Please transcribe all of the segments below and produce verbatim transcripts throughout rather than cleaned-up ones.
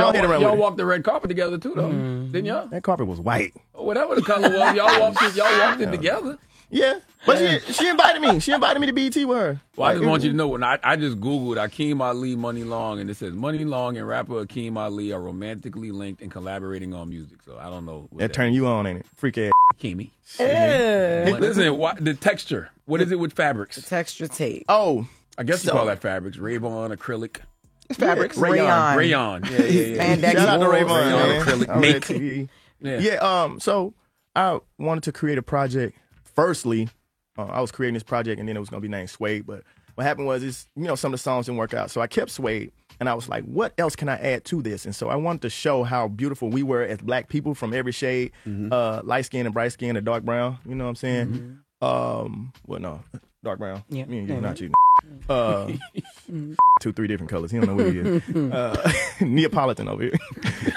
Go ahead and run y'all with it. walked the red carpet together too, though, mm. didn't y'all? That carpet was white. Whatever the color was, y'all walked it. Y'all walked it together. Yeah, but yeah. she she invited me. She invited me to B E T with her. Well, like, I just want you to know when I, I just Googled Akeem Ali, Money Long, and it says Money Long and rapper Akeem Ali are romantically linked and collaborating on music. So I don't know. That, that turned you on, ain't it? Freak ass. Akeem. Yeah. Listen, what, the texture. What is it with fabrics? The texture tape. Oh, I guess so, you call that fabrics. Rayon, acrylic. Fabrics. Yeah, Rayon. Rayon. Yeah, yeah, yeah. yeah. Shout out to Rayon, man. Acrylic. Make. Yeah. yeah. Um. So I wanted to create a project. Firstly, uh, I was creating this project, and then it was gonna be named Suede. But what happened was, is you know, some of the songs didn't work out, so I kept Suede, and I was like, what else can I add to this? And so I wanted to show how beautiful we were as black people from every shade, mm-hmm. uh, light skin and bright skin and dark brown. You know what I'm saying? Mm-hmm. Um. Well, no, dark brown. Yeah. Me and you, mm-hmm. not you. Uh, two, three different colors. He don't know what he is. Uh, Neapolitan over here.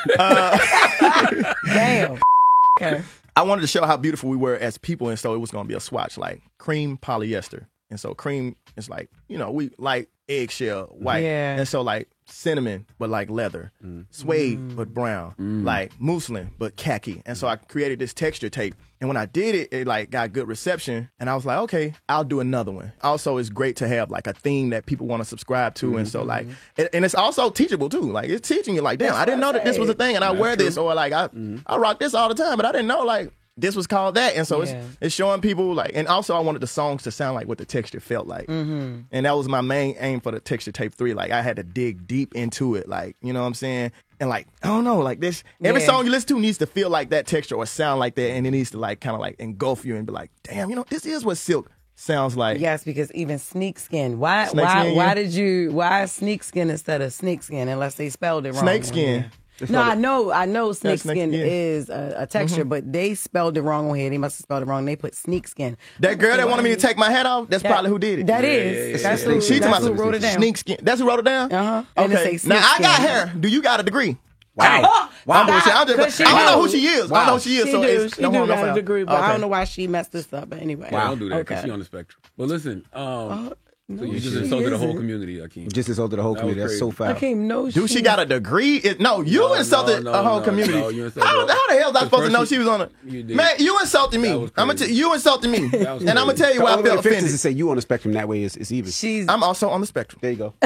Uh, Damn. Okay. I wanted to show how beautiful we were as people, and so it was going to be a swatch, like cream polyester. And so cream is like, you know, we like eggshell white. Yeah. And so like cinnamon, but like leather. Mm. Suede, mm. but brown. Mm. Like muslin, but khaki. And so I created this texture tape. And when I did it, it like got good reception. And I was like, okay, I'll do another one. Also, it's great to have like a theme that people want to subscribe to. Mm-hmm. And so like, and, and it's also teachable too. Like it's teaching you like, damn, That's I didn't know that this was a thing, and I wear true. this, or like I, mm-hmm. I rock this all the time, but I didn't know like this was called that. And so yeah. it's it's showing people like, and also I wanted the songs to sound like what the texture felt like. Mm-hmm. And that was my main aim for the texture tape three. Like I had to dig deep into it. Like, you know what I'm saying? And like, I don't know, like this, every yeah. song you listen to needs to feel like that texture or sound like that. And it needs to like kind of like engulf you and be like, damn, you know, this is what Silk sounds like. Yes, because even Sneak Skin. Why Snake why skin, why yeah. did you why Sneak Skin instead of Sneak Skin unless they spelled it wrong? Snake Skin. No, I know, I know snake, snake skin skin. is a, a texture, Mm-hmm. but they spelled it wrong on here. They must have spelled it wrong. They put sneak skin. That girl that wanted me to take my hat off, that's That- probably who did it. That Yeah, is. yeah, yeah, That's yeah. who, She that's talking who about wrote it down. Sneak Skin. That's who wrote it down? Uh-huh. And it Okay. say Now, sneak I got skin. hair. Do you got a degree? Wow. I'm bullshit. I'm just, Cause she I don't know do. who she is. I Wow. don't know who she is. She so do, it's she no do harm, no got a foul. degree, but I Okay. don't know why she messed this up. But anyway. Wow. Don't do that because Okay. she's on the spectrum. But listen, um, No, so you just she insulted the whole isn't. community, Akeem. Just insulted the whole That was community. That's so crazy. foul. Akeem, no, Do she got a degree? It, no, you No, insulted no, a whole no, community. no, you insulted how, her. how the hell was I The supposed to know person- she was on it? You did. Man, you insulted me. That was I'm gonna crazy. t- you insulted me, was and I'm gonna crazy. tell you why I All the felt offense is offended. to say you on the spectrum. That way, it's, it's even. She's I'm also on the spectrum. There you go.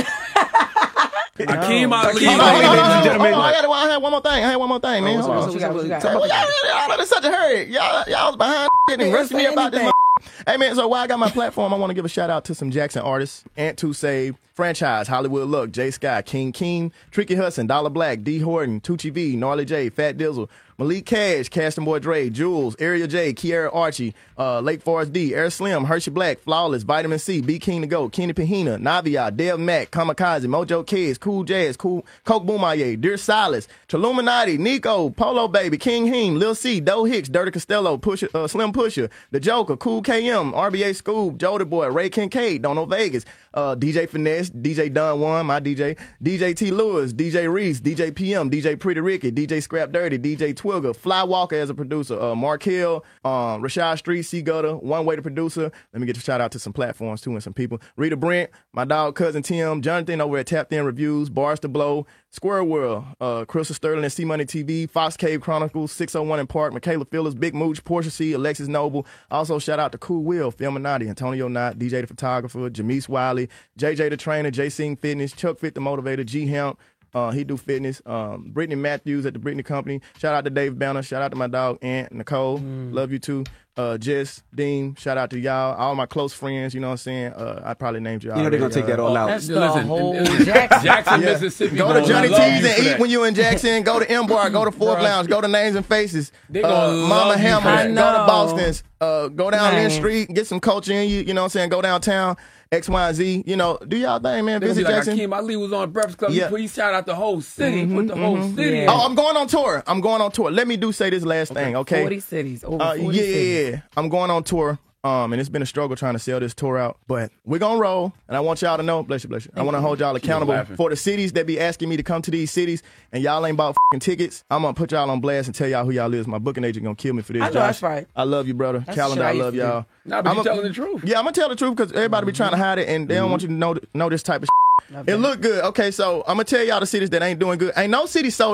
Akeem Ali. Hold on, hold on, hold on, ladies and hold on, gentlemen. hold on, I, gotta, I had one more thing. I had one more thing, man. what's Hold up, on. what's What you got? What you got? Well, y'all, y'all in such a hurry. Y'all, y'all was behind and Yes, rushing me for about this. anything. Hey, man, so while I got my platform, I want to give a shout out to some Jackson artists. Ant two Save, Franchise, Hollywood Luck, Jay Sky, King King, Tricky Hudson, Dollar Black, D Horton, Tucci V, Gnarly J, Fat Dizzle, Malik Cash, Caston Boy Dre, Jules, Area J, Kiara Archie, uh, Lake Forest D, Air Slim, Hershey Black, Flawless, Vitamin C, Be King to Go, Kenny Pahina, Navia, Dev Mac, Kamikaze, Mojo Kids, Cool Jazz, Cool Coke Boomaye, Dear Silas, Triluminati, Nico, Polo Baby, King Heem, Lil C, Doe Hicks, Dirty Costello, Pusher, uh, Slim Pusher, The Joker, Cool K M, R B A Scoob, Jody Boy, Ray Kincaid, Don't Know Vegas, uh, D J Finesse, D J Don One, my D J, D J T Lewis, D J Reese, D J P M, D J Pretty Ricky, D J Scrap Dirty, D J Twigger, Fly Walker as a producer, uh, Mark Hill, um, Rashad Street, C Gutter, One Way to Producer. Let me get a shout out to some platforms too and some people. Rita Brent, my dog cousin Tim, Jonathan over at Tapped In Reviews, Bars to Blow, Square World, uh, Crystal Sterling and C Money T V, Fox Cave Chronicles, six oh one in Park, Michaela Phillips, Big Mooch, Portia C, Alexis Noble. Also shout out to Cool Will, Filminati, Antonio Knott, D J the Photographer, Jameis Wiley, J J the Trainer, J Sing Fitness, Chuck Fit the Motivator, G Hemp. Uh, he do fitness. Um, Brittany Matthews at the Brittany Company. Shout out to Dave Banner. Shout out to my dog Aunt Nicole. Mm. Love you too. Uh, Jess, Dean. Shout out to y'all. All my close friends. You know what I'm saying. Uh, I probably named y'all. You know they're gonna already. take that all uh, out. That's the Listen, whole and- and- Jackson. Jackson, Yeah. Mississippi. Go to boy, Johnny I love T's you and for eat that. when you in Jackson. Go to M Bar. Go to Fourth Bruh. Lounge. Go to Names and Faces. They gonna Uh, love Mama you Hammer. for that. Go to know. Boston's. Uh, go down Lynn Man. Street. Get some culture in you. You know what I'm saying. Go downtown. X, Y, and Z. You know, do y'all thing, man. They gonna Visit be like, Jackson. Akeem Ali was on Breakfast Club. Yeah. He, put, he shout out the whole city. Mhm, Put the whole mhm. city. Yeah. in. Oh, I'm going on tour. I'm going on tour. Let me do say this last thing, okay? forty cities. Over Uh, forty yeah, cities. yeah, I'm going on tour. Um, and it's been a struggle trying to sell this tour out, but we're gonna roll. And I want y'all to know, bless you, bless you. I want to hold y'all accountable laughing. for the cities that be asking me to come to these cities, and y'all ain't bought fucking tickets. I'm gonna put y'all on blast and tell y'all who y'all is. My booking agent gonna kill me for this. I know, Josh, that's right. I love you, brother. That's Calendar, the I shit I love used to y'all. Nah, but I'm you a- telling the truth. Yeah, I'm gonna tell the truth because everybody be trying to hide it, and they don't want you to know know this type of. Shit. Okay. It look good. Okay, so I'm gonna tell y'all the cities that ain't doing good. Ain't no city sold